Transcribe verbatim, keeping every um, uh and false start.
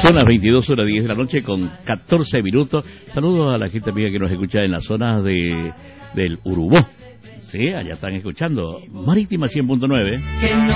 Son las veintidós horas diez de la noche con catorce minutos. Saludos a la gente amiga que nos escucha en las zonas de del Urubó. Sí, allá están escuchando Marítima cien punto nueve.